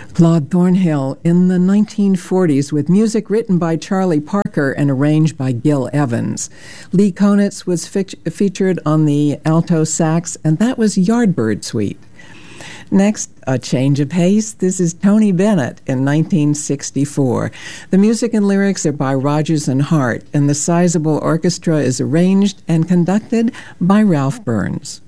Claude Thornhill in the 1940s with music written by Charlie Parker and arranged by Gil Evans. Lee Konitz was featured on the alto sax, and that was Yardbird Suite. Next, a change of pace. This is Tony Bennett in 1964. The music and lyrics are by Rodgers and Hart, and the sizable orchestra is arranged and conducted by Ralph Burns.